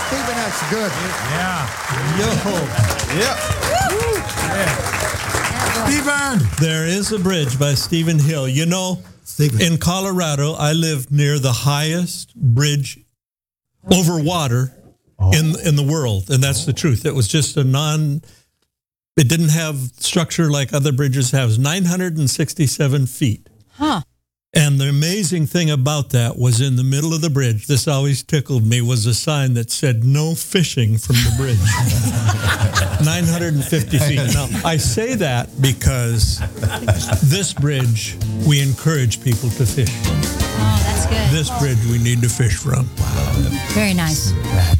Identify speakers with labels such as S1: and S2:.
S1: Stephen, that's good.
S2: Yeah.
S1: Yo.
S2: Stephen.
S3: There is a bridge by Stephen Hill. You know,
S1: Stephen.
S3: in Colorado, I live near the highest bridge over water in the world, and that's the truth. It was just it didn't have structure like other bridges have. It was 967 feet.
S4: Huh.
S3: And the amazing thing about that was in the middle of the bridge, this always tickled me, was a sign that said no fishing from the bridge. 950 feet. Now, I say that because this bridge, we encourage people to fish from.
S4: Oh, that's good.
S3: This bridge we need to fish from.
S4: Very nice.